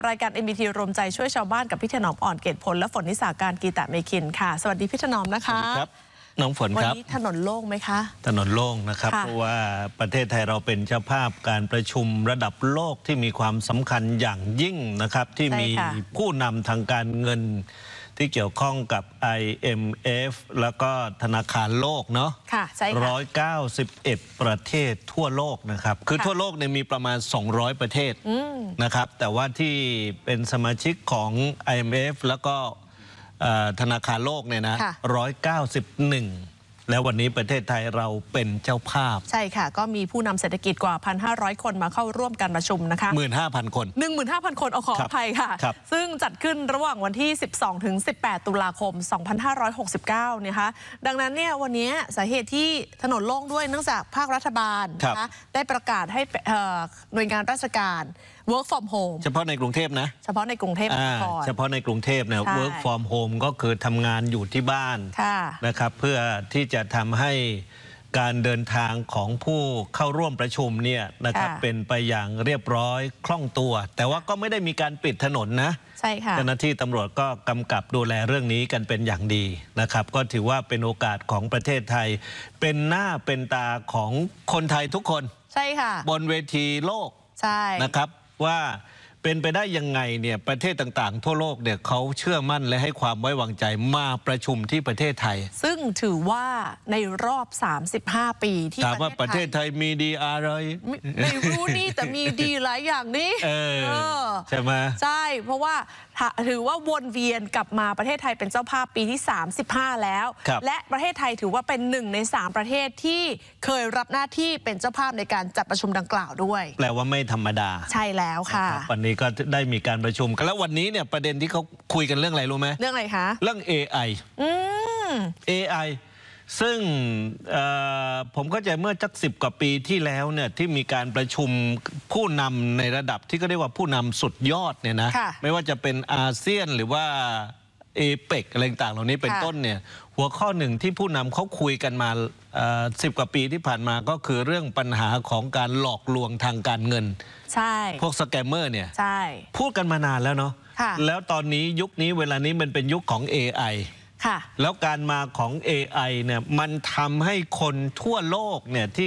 รายการ MBT รวมใจช่วยชาวบ้านกับพี่ถนอมอ่อนเกตผลและฝนนิสาการกีตะเมคินค่ะสวัสดีพี่ถนอมนะคะสวัสดีครับน้องฝนครับวันนี้ถนนโล่งไหมคะถนนโล่งนะครับเพราะว่าประเทศไทยเราเป็นเจ้าภาพการประชุมระดับโลกที่มีความสำคัญอย่างยิ่งนะครับที่มีผู้นำทางการเงินที่เกี่ยวข้องกับ IMF แล้วก็ธนาคารโลกเนาะค่ะใช่ค่ะ 191 ประเทศทั่วโลกนะครับคือทั่วโลกเนี่ยมีประมาณ200 ประเทศนะครับแต่ว่าที่เป็นสมาชิกของ IMF แล้วก็ธนาคารโลกเนี่ยนะ191แล้ววันนี้ประเทศไทยเราเป็นเจ้าภาพใช่ค่ะก็มีผู้นำเศรษฐกิจกว่า 1,500 คนมาเข้าร่วมการประชุมนะคะ 15,000 คน 15,000 คนขออภัยค่ะซึ่งจัดขึ้นระหว่างวันที่ 12 ถึง 18 ตุลาคม 2569นะคะดังนั้นเนี่ยวันนี้สาเหตุที่ถนนโล่งด้วยเนื่องจากภาครัฐบาลนะคะได้ประกาศให้หน่วยงานราชการ work from home เฉพาะในกรุงเทพนะเฉพาะในกรุงเทพก่อนเฉพาะในกรุงเทพเนี่ย work from home ก็คือทำงานอยู่ที่บ้านนะครับเพื่อที่จะทำให้การเดินทางของผู้เข้าร่วมประชุมเนี่ยนะครับเป็นไปอย่างเรียบร้อยคล่องตัวแต่ว่าก็ไม่ได้มีการปิดถนนนะใช่ค่ะเจ้าหน้าที่ตำรวจก็กำกับดูแลเรื่องนี้กันเป็นอย่างดีนะครับก็ถือว่าเป็นโอกาสของประเทศไทยเป็นหน้าเป็นตาของคนไทยทุกคนใช่ค่ะบนเวทีโลกใช่นะครับว่าเป็นไปได้ยังไงเนี่ยประเทศต่างๆทั่วโลกเนี่ยเขาเชื่อมั่นและให้ความไว้วางใจมาประชุมที่ประเทศไทยซึ่งถือว่าในรอบ35 ปีที่ถามว่าประเทศไทยมีดีอะไรไม่รู้นี่แต่มีดีหลายอย่างนี้ใช่ไหมใช่เพราะว่าถือว่าวนเวียนกลับมาประเทศไทยเป็นเจ้าภาพปีที่35แล้วและประเทศไทยถือว่าเป็น1 ใน 3ประเทศที่เคยรับหน้าที่เป็นเจ้าภาพในการจัดประชุมดังกล่าวด้วยแปลว่าไม่ธรรมดาใช่แล้วค่ะวันนี้ก็ได้มีการประชุมกันแล้ววันนี้เนี่ยประเด็นที่เขาคุยกันเรื่องอะไรรู้ไหมเรื่องอะไรคะเรื่อง AI ซึ่งผมเข้าใจเมื่อสัก10 กว่าปีที่แล้วเนี่ยที่มีการประชุมผู้นำในระดับที่ก็เรียกว่าผู้นำสุดยอดเนี่ยนะไม่ว่าจะเป็นอาเซียนหรือว่าเอเปกอะไรต่างๆเหล่านี้เป็นต้นเนี่ยหัวข้อหนึ่งที่ผู้นำเขาคุยกันมา10 กว่าปีที่ผ่านมาก็คือเรื่องปัญหาของการหลอกลวงทางการเงินใช่พวกสแกมเมอร์เนี่ยใช่พูดกันมานานแล้วเนาะแล้วตอนนี้ยุคนี้เวลานี้มันเป็นยุคของ AIแล้วการมาของ AI เนี่ยมันทำให้คนทั่วโลกเนี่ยที่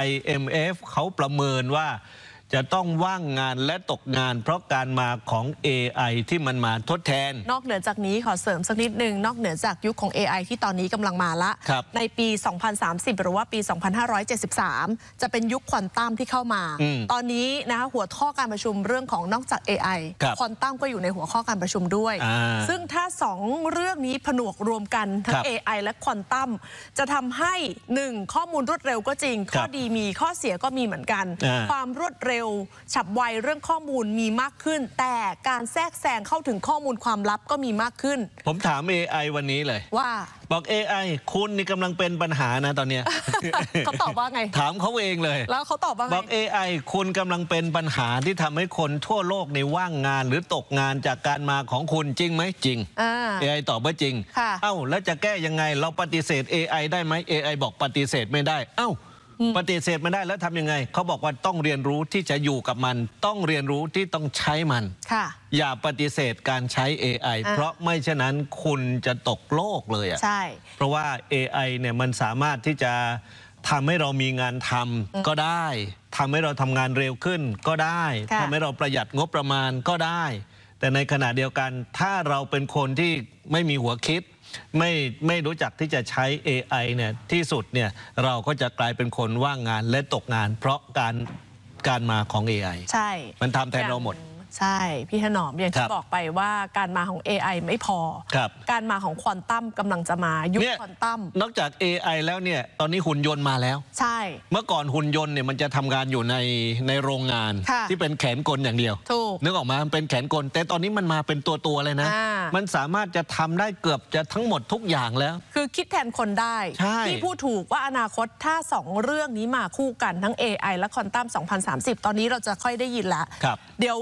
IMF เขาประเมินว่าจะต้องว่างงานและตกงานเพราะการมาของ AI ที่มันมาทดแทนนอกเหนือจากนี้ขอเสริมสักนิดนึงนอกเหนือจากยุคของ AI ที่ตอนนี้กำลังมาละในปี 2030 หรือว่าปี 2573 จะเป็นยุคควอนตัมที่เข้ามาตอนนี้นะคะหัวข้อการประชุมเรื่องของนอกจาก AI ควอนตัมก็อยู่ในหัวข้อการประชุมด้วยซึ่งถ้า2 เรื่องนี้ผนวกรวมกันทั้ง AI และควอนตัมจะทำให้ 1. ข้อมูลรวดเร็วก็จริงข้อดีมีข้อเสียก็มีเหมือนกันความรวดเร็วฉับไวเรื่องข้อมูลมีมากขึ้นแต่การแทรกแซงเข้าถึงข้อมูลความลับก็มีมากขึ้นผมถาม AI วันนี้เลยว่าบอก AI คุณนี่กำลังเป็นปัญหานะตอนนี้เขาตอบว่าไงถามเขาเองเลยแล้วเขาตอบว่าไงบอก AI คุณกำลังเป็นปัญหาที่ทำให้คนทั่วโลกในว่างงานหรือตกงานจากการมาของคุณจริงไหมจริง AI ตอบว่าจริงเอ้าแล้วจะแก้ยังไงเราปฏิเสธ AI ได้ไหม AI บอกปฏิเสธไม่ได้เอ้าปฏิเสธไม่ได้แล้วทำยังไงเขาบอกว่าต้องเรียนรู้ที่จะอยู่กับมันต้องเรียนรู้ที่ต้องใช้มันอย่าปฏิเสธการใช้ AI เพราะไม่เช่นนั้นคุณจะตกโลกเลยใช่เพราะว่า AI เนี่ยมันสามารถที่จะทำให้เรามีงานทำก็ได้ทำให้เราทำงานเร็วขึ้นก็ได้ทำให้เราประหยัดงบประมาณก็ได้แต่ในขณะเดียวกันถ้าเราเป็นคนที่ไม่มีหัวคิดไม่รู้จักที่จะใช้ AI เนี่ยที่สุดเนี่ยเราก็จะกลายเป็นคนว่างงานและตกงานเพราะการมาของ AI ใช่มันทำแทนเราหมดใช่พี่ถนอมอย่างที่บอกไปว่าการมาของ AI ไม่พอการมาของควอนตัมกำลังจะมายุคควอนตัมนอกจาก AI แล้วเนี่ยตอนนี้หุ่นยนต์มาแล้วใช่เมื่อก่อนหุ่นยนต์เนี่ยมันจะทำงานอยู่ในโรงงานที่เป็นแขนกลอย่างเดียวนึกออกมามันเป็นแขนกลแต่ตอนนี้มันมาเป็นตัวเลยนะมันสามารถจะทำได้เกือบจะทั้งหมดทุกอย่างแล้วคือคิดแทนคนได้ที่พูดถูกว่าอนาคตถ้า2 เรื่องนี้มาคู่กันทั้ง AI และควอนตัม 2030 ตอนนี้เราจะค่อยได้ยินละเดี๋ยวเว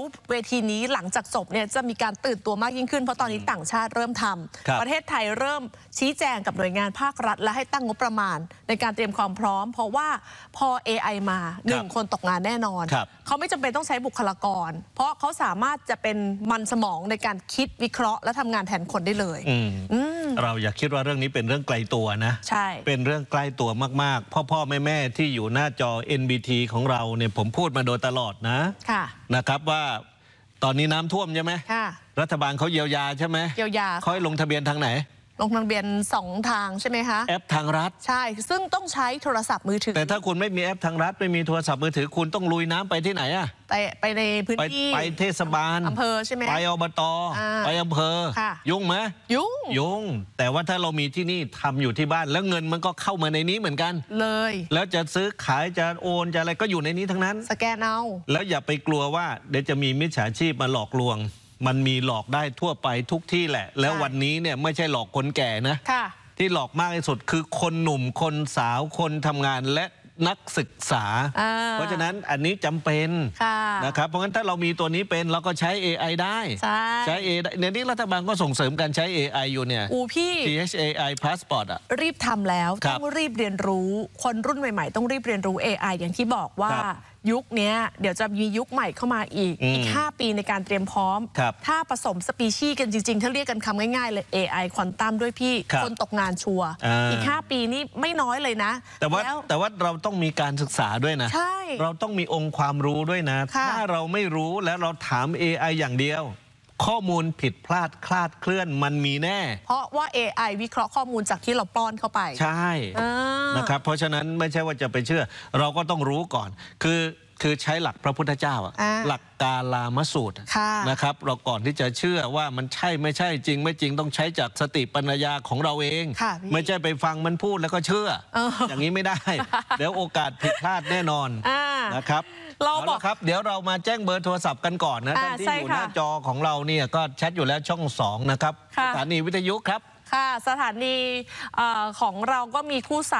ทีนี้หลังจากจบเนี่ยจะมีการตื่นตัวมากยิ่งขึ้นเพราะตอนนี้ต่างชาติเริ่มทำประเทศไทยเริ่มชี้แจงกับหน่วยงานภาครัฐและให้ตั้งงบประมาณในการเตรียมความพร้อมเพราะว่าพอ AI มา1 คนตกงานแน่นอนเขาไม่จำเป็นต้องใช้บุคลากรเพราะเขาสามารถจะเป็นมันสมองในการคิดวิเคราะห์และทำงานแทนคนได้เลยเราอย่าคิดว่าเรื่องนี้เป็นเรื่องไกลตัวนะใช่เป็นเรื่องใกล้ตัวมากๆพ่อแม่ที่อยู่หน้าจอ NBT ของเราเนี่ยผมพูดมาโดยตลอดนะครับว่าตอนนี้น้ำท่วมใช่ไหมรัฐบาลเขาเยียวยาใช่ไหมเยียวยาเขาให้ลงทะเบียนทางไหนลงทะเบียน2 ทางใช่ไหมคะแอปทางรัฐใช่ซึ่งต้องใช้โทรศัพท์มือถือแต่ถ้าคุณไม่มีแอปทางรัฐไม่มีโทรศัพท์มือถือคุณต้องลุยน้ำไปที่ไหนอะไปในพื้นที่ไปเทศบาลอำเภอใช่ไหมไปอบตไปอำเภอยุ่งไหมยุ่งแต่ว่าถ้าเรามีที่นี่ทำอยู่ที่บ้านแล้วเงินมันก็เข้ามาในนี้เหมือนกันเลยแล้วจะซื้อขายจะโอนจะอะไรก็อยู่ในนี้ทั้งนั้นสแกนเอาแล้วอย่าไปกลัวว่าเดี๋ยวจะมีมิจฉาชีพมาหลอกลวงมันมีหลอกได้ทั่วไปทุกที่แหละแล้ววันนี้เนี่ยไม่ใช่หลอกคนแก่นะที่หลอกมากที่สุดคือคนหนุ่มคนสาวคนทำงานและนักศึกษาเพราะฉะนั้นอันนี้จำเป็นนะครับเพราะงั้นถ้าเรามีตัวนี้เป็นเราก็ใช้ AI ได้ใช้ AI เนี่ยนี่รัฐบาลก็ส่งเสริมการใช้ AI อยู่เนี่ยพี่ THAI Passport อ่ะรีบทำแล้วต้องรีบเรียนรู้คนรุ่นใหม่ๆต้องรีบเรียนรู้ AI อย่างที่บอกว่ายุคนี้เดี๋ยวจะมียุคใหม่เข้ามาอีก5 ปีในการเตรียมพร้อมถ้าผสมสปีชีส์กันจริงๆถ้าเรียกกันคำง่ายๆเลย AI ควอนตัมด้วยพี่คนตกงานชัวร์อีก5 ปีนี่ไม่น้อยเลยนะแต่ว่าเราต้องมีการศึกษาด้วยนะเราต้องมีองค์ความรู้ด้วยนะถ้าเราไม่รู้แล้วเราถาม AI อย่างเดียวข้อมูลผิดพลาดคลาดเคลื่อนมันมีแน่เพราะว่า AI วิเคราะห์ข้อมูลจากที่เราป้อนเข้าไปใช่นะครับเพราะฉะนั้นไม่ใช่ว่าจะไปเชื่อเราก็ต้องรู้ก่อนคือใช้หลักพระพุทธเจ้าหลักกาลามสูตรนะครับเราก่อนที่จะเชื่อว่ามันใช่ไม่ใช่จริงไม่จริงต้องใช้จากสติปัญญาของเราเองไม่ใช่ไปฟังมันพูดแล้วก็เชื่ออย่างนี้ไม่ได้เดี๋ยวโอกาสผิดพลาดแน่นอนนะครับเราบอกครับเดี๋ยวเรามาแจ้งเบอร์โทรศัพท์กันก่อนนะท่านที่อยู่หน้าจอของเราเนี่ยก็แชทอยู่แล้วช่อง2นะครับสถานีวิทยุครับค่ะสถานีของเราก็มีคู่สาย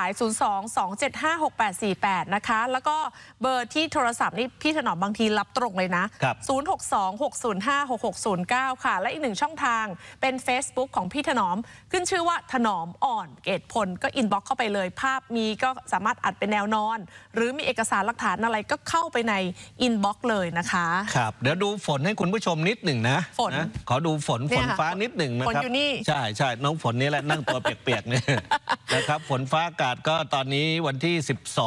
02-275-6848 นะคะแล้วก็เบอร์ที่โทรศัพท์นี่พี่ถนอมบางทีรับตรงเลยนะ 062-605-6609 ค่ะและอีก1ช่องทางเป็น Facebook ของพี่ถนอมขึ้นชื่อว่าถนอมอ่อนเกตพลก็อินบ็อกเข้าไปเลยภาพมีก็สามารถอัดเป็นแนวนอนหรือมีเอกสารหลักฐานอะไรก็เข้าไปในอินบ็อกเลยนะคะครับเดี๋ยวดูฝนให้คุณผู้ชมนิดหนึ่งนะฝนขอดูฝนฟ้านิดหนึ่งนะครับฝนอยู่นี่ใช่น้องฝนนี่แหละนั่งตัวเปียกๆเนี่ยนะครับฝนฟ้าอากาศก็ตอนนี้วันที่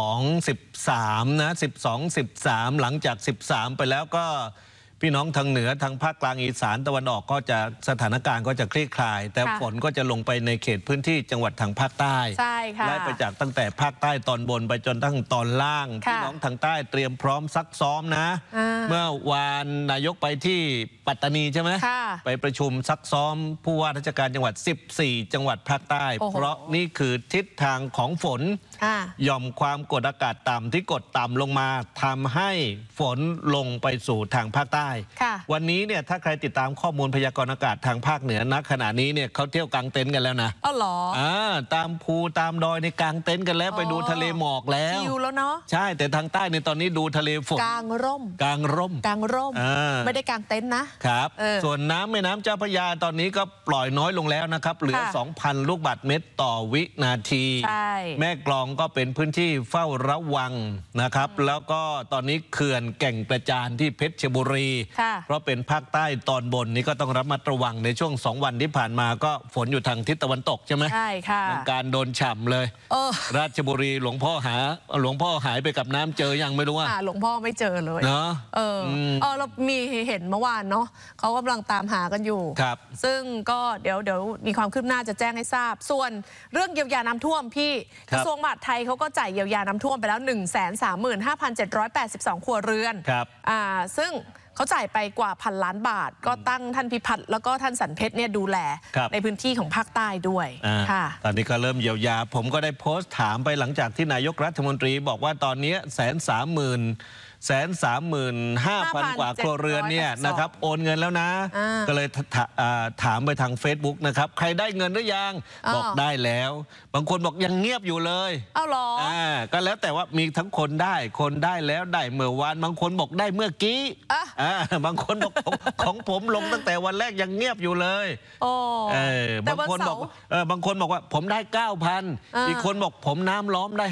12-13นะ12-13หลังจาก13ไปแล้วก็พี่น้องทางเหนือทางภาคกลางอีสานตะวันออกก็จะสถานการณ์ก็จะคลี่คลายแต่ฝนก็จะลงไปในเขตพื้นที่จังหวัดทางภาคใต้ใช่ค่ะไล่ไปจากตั้งแต่ภาคใต้ตอนบนไปจนทั้งตอนล่างพี่น้องทางใต้เตรียมพร้อมซักซ้อมนะเมื่อวานนายกไปที่ปัตตานีใช่ไหมไปประชุมซักซ้อมผู้ว่าราชการจังหวัด14จังหวัดภาคใต้เพราะนี่คือทิศทางของฝนหย่อมความกดอากาศต่ำที่กดต่ำลงมาทำให้ฝนลงไปสู่ทางภาคใต้วันนี้เนี่ยถ้าใครติดตามข้อมูลพยากรณ์อากาศทางภาคเหนือณขณะนี้เนี่ยเขาเที่ยวกางเต็นท์กันแล้วนะอ๋อเหรอตามภูตามดอยในกางเต็นท์กันแล้วไปดูทะเลหมอกแล้วชิลแล้วเนาะใช่แต่ทางใต้ในตอนนี้ดูทะเลฝนกางร่มไม่ได้กางเต็นท์นะครับส่วนแม่น้ำเจ้าพระยาตอนนี้ก็ปล่อยน้อยลงแล้วนะครับเหลือ 2,000 ลูกบาศก์เมตรต่อวินาทีแม่กลองก็เป็นพื้นที่เฝ้าระวังนะครับแล้วก็ตอนนี้เขื่อนแก่งกระจานที่เพชรบุรีเพราะเป็นภาคใต้ตอนบนนี้ก็ต้องระมัดระวังในช่วง2 วันที่ผ่านมาก็ฝนอยู่ทางทิศตะวันตกใช่ไหมใช่ค่ะการโดนฉ่ำเลยราชบุรีหลวงพ่อหายไปกับน้ำเจอยังไม่รู้ว่าหลวงพ่อไม่เจอเลยเนาะเรามีเห็นเมื่อวานเนาะเขากำลังตามหากันอยู่ซึ่งก็เดี๋ยวมีความคืบหน้าจะแจ้งให้ทราบส่วนเรื่องเยียวยาน้ำท่วมพี่กระทรวงมหาดไทยเขาก็จ่ายเยียวยาน้ำท่วมไปแล้ว 135,782 ครัวเรือนซึ่งเขาจ่ายไปกว่า1,000 ล้านบาทก็ตั้งท่านพิพัฒน์แล้วก็ท่านสันเพชรเนี่ยดูแลในพื้นที่ของภาคใต้ด้วยตอนนี้ก็เริ่มเยียวยาผมก็ได้โพสต์ถามไปหลังจากที่นายกรัฐมนตรีบอกว่าตอนนี้130,000 135,000 กว่าครัวเรือนเนี่ยนะครับโอนเงินแล้วนะก็เลยถามไปทาง Facebook นะครับใครได้เงินหรือยังบอกได้แล้วบางคนบอกยังเงียบอยู่เลยเอาหรอก็แล้วแต่ว่ามีทั้งคนได้แล้วได้เมื่อวานบางคนบอกได้เมื่อกี้บางคนบอกของผมลงตั้งแต่วันแรกยังเงียบอยู่เลยบางคนบอกว่าผมได้ 9,000 อีกคนบอกผมน้ำล้อมได้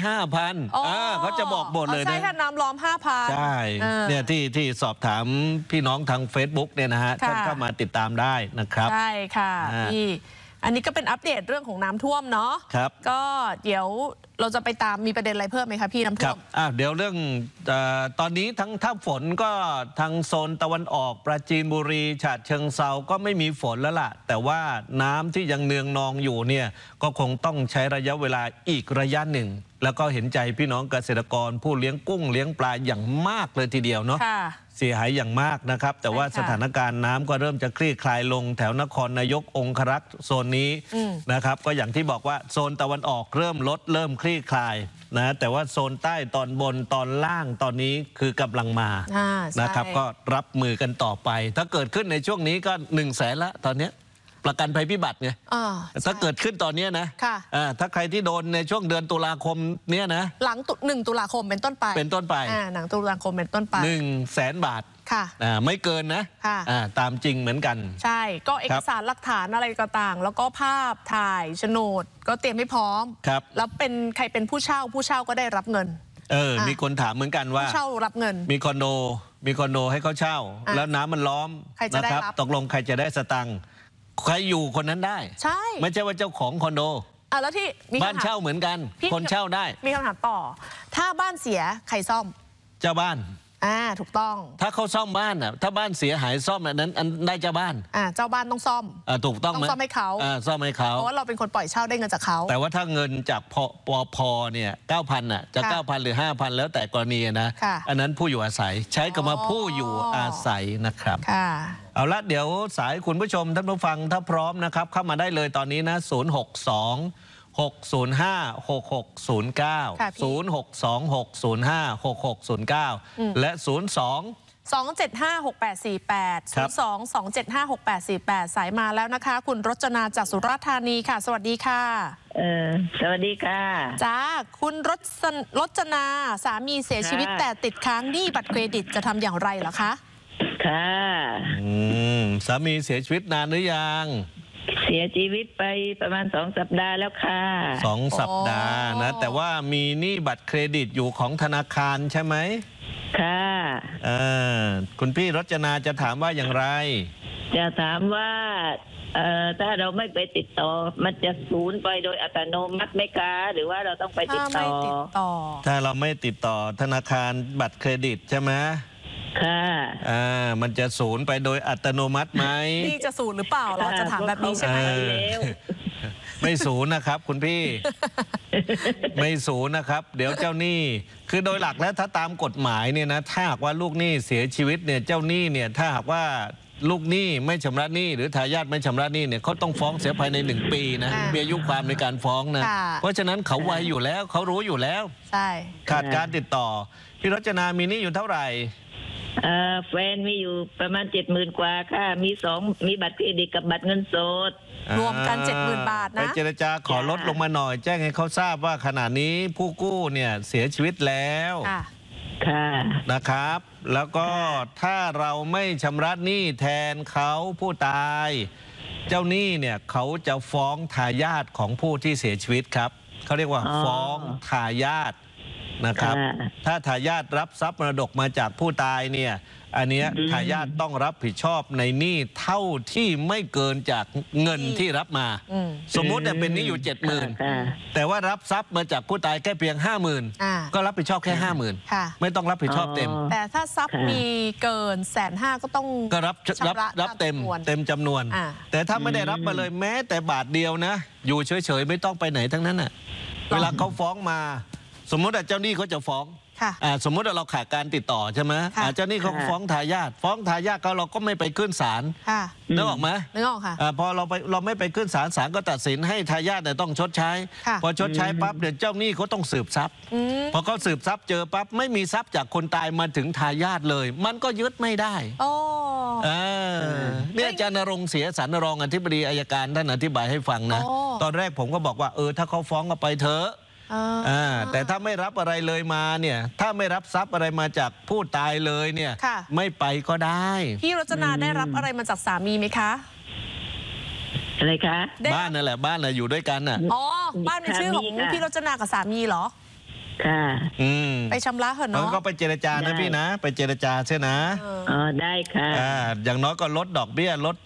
5,000เขาจะบอกหมดเลยนะใช่ถ้าน้ำล้อม 5,000 ใช่เนี่ยที่สอบถามพี่น้องทาง Facebook เนี่ยนะฮะท่านเข้ามาติดตามได้นะครับใช่ค่ะพี่อันนี้ก็เป็นอัปเดตเรื่องของน้ำท่วมเนาะครับก็เดี๋ยวเราจะไปตามมีประเด็นอะไรเพิ่มไหมคะพี่น้ำท่วมเดี๋ยวเรื่องตอนนี้ทั้งถ้าฝนก็ทางโซนตะวันออกปราจีนบุรีฉะเชิงเทราก็ไม่มีฝนแล้วล่ะแต่ว่าน้ำที่ยังเนืองนองอยู่เนี่ยก็คงต้องใช้ระยะเวลาอีกระยะหนึ่งแล้วก็เห็นใจพี่น้องเกษตรกรผู้เลี้ยงกุ้งเลี้ยงปลาอย่างมากเลยทีเดียวเนาะเสียหายอย่างมากนะครับแต่ว่าสถานการณ์น้ำก็เริ่มจะคลี่คลายลงแถวนครนายกองครักษ์โซนนี้นะครับก็อย่างที่บอกว่าโซนตะวันออกเริ่มลดเริ่มคลี่คลายนะแต่ว่าโซนใต้ตอนบนตอนล่างตอนนี้คือกำลังมานะครับก็รับมือกันต่อไปถ้าเกิดขึ้นในช่วงนี้ก็100,000ละตอนนี้ประกันภัยพิบัติไงถ้าเกิดขึ้นตอนนี้นะถ้าใครที่โดนในช่วงเดือนตุลาคมเนี้ยนะหลัง1 ตุลาคมเป็นต้นไปหลังตุลาคมเป็นต้นไป 100,000 บาทไม่เกินนะตามจริงเหมือนกันใช่ก็เอกสารหลักฐานอะไรต่างๆแล้วก็ภาพถ่ายโฉนดก็เตรียมให้พร้อมแล้วใครเป็นผู้เช่าก็ได้รับเงินมีคนถามเหมือนกันว่าผู้เช่ารับเงินมีคอนโดให้เขาเช่าแล้วน้ำมันล้อมนะครับตกลงใครจะได้สตังค์ใครอยู่คนนั้นได้ใช่ไม่ใช่ว่าเจ้าของคอนโดแล้วที่บ้านเช่าเหมือนกันคนเช่าได้มีคำถามต่อถ้าบ้านเสียใครซ่อมเจ้าบ้านถูกต้องถ้าเขาซ่อมบ้านถ้าบ้านเสียหายซ่อมนั้นได้เจ้าบ้านเจ้าบ้านต้องซ่อมถูกต้องซ่อมให้เขาซ่อมให้เขาเพราะว่าเราเป็นคนปล่อยเช่าได้เงินจากเขาแต่ว่าถ้าเงินจากพเนี่ย 9,000 จะ 9,000 หรือ 5,000 แล้วแต่กรณีนะอันนั้นผู้อยู่อาศัยใช้คำว่าผู้อยู่อาศัยนะครับเอาละเดี๋ยวสายคุณผู้ชมท่านผู้ฟังถ้าพร้อมนะครับเข้ามาได้เลยตอนนี้นะ062-605-6609 062-605-6609 และ 2756848 2756848 สายมาแล้วนะคะคุณรจนาจากสุราษฎร์ธานีค่ะสวัสดีค่ะสวัสดีค่ะจ้าคุณรจนาสามีเสียชีวิตแต่ติดค้างหนี้บัตรเครดิตจะทำอย่างไรเหรอคะค่ะสามีเสียชีวิตนานหรือยังเสียชีวิตไปประมาณ2 สัปดาห์แล้วค่ะ 2 สัปดาห์นะแต่ว่ามีหนี้บัตรเครดิตอยู่ของธนาคารใช่ไหมค่ะคุณพี่รจนาจะถามว่าอย่างไรจะถามว่าถ้าเราไม่ไปติดต่อมันจะสูญไปโดยอัตโนมัติไหมคะหรือว่าเราต้องไปติดต่อถ้าเราไม่ติดต่อธนาคารบัตรเครดิตใช่ไหมค่ะมันจะสูญไปโดยอัตโนมัติไหมนี่จะสูญหรือเปล่าเราจะถามแบบนี้ใช่ไหมไม่สูญนะครับคุณพี่ไม่สูญนะครับเดี๋ยวเจ้าหนี้คือโดยหลักแล้วถ้าตามกฎหมายเนี่ยนะถ้าหากว่าลูกหนี้เสียชีวิตเนี่ยเจ้าหนี้เนี่ยถ้าหากว่าลูกหนี้ไม่ชำระหนี้หรือทายาทไม่ชำระหนี้เนี่ยเขาต้องฟ้องเสียภายใน1 ปีนะมีอายุความในการฟ้องนะเพราะฉะนั้นเขาไวอยู่แล้วเขารู้อยู่แล้วใช่ขาดการติดต่อพี่รจนามีหนี้อยู่เท่าไหร่แฟนมีอยู่ประมาณ70,000 กว่าค่ะมีบัตรเครดิตกับบัตรเงินสดรวมกัน 70,000 บาทนะไปเจรจาขอลดลงมาหน่อยแจ้งให้เขาทราบว่าขณะนี้ผู้กู้เนี่ยเสียชีวิตแล้วนะครับแล้วก็ถ้าเราไม่ชำระหนี้แทนเขาผู้ตายเจ้าหนี้เนี่ยเขาจะฟ้องทายาทของผู้ที่เสียชีวิตครับเขาเรียกว่าฟ้องทายาทนะครับถ้าทายาทรับทรัพย์มรดกมาจากผู้ตายเนี่ยอันนี้ทายาทต้องรับผิดชอบในหนี้เท่าที่ไม่เกินจากเงินที่รับมาสมมุติเป็นหนี้อยู่ 70,000แต่ว่ารับทรัพย์มาจากผู้ตายแค่เพียง 50,000ก็รับผิดชอบแค่ 50,000ไม่ต้องรับผิดชอบเต็มแต่ถ้าทรัพย์มีเกิน150,000ก็ต้องก็รับเต็มจำนวนแต่ถ้าไม่ได้รับมาเลยแม้แต่บาทเดียวนะอยู่เฉยๆไม่ต้องไปไหนทั้งนั้นน่ะเวลาเขาฟ้องมาสมมติว่าเจ้าหนี้เขาจะฟ้องสมมุติว่าเราขาดการติดต่อใช่ไหมเจ้าหนี้เขาฟ้องทายาทเราก็ไม่ไปขึ้นศาลนึกออกไหมนึกออกค่ะพอเราไม่ไปขึ้นศาลก็ตัดสินให้ทายาทต้องชดใช้พอชดใช้ปั๊บเดี๋ยวเจ้าหนี้เขาต้องสืบทรัพย์พอเขาสืบทรัพย์เจอปั๊บไม่มีทรัพย์จากคนตายมาถึงทายาทเลยมันก็ยึดไม่ได้เนี่ยอาจารย์ณรงค์เสียสรรรองอธิบดีอัยการท่านอธิบายให้ฟังนะตอนแรกผมก็บอกว่าถ้าเขาฟ้องก็ไปเถอะแต่ถ้าไม่รับอะไรเลยมาเนี่ยถ้าไม่รับทรัพย์อะไรมาจากผู้ตายเลยเนี่ยไม่ไปก็ได้พี่รจนาได้รับอะไรมาจากสามีไหมคะอะไรคะบ้านนั่นแหละบ้านน่ะอยู่ด้วยกันน่ะบ้านเป็นชื่อของพี่รจนากับสามีเหรอค่ะไปชำระเหรอเนาะก็ไปเจรจานะพี่นะไปเจรจาใช่นะได้ค่ะอย่างน้อยก็ลดดอกเบี้ยลด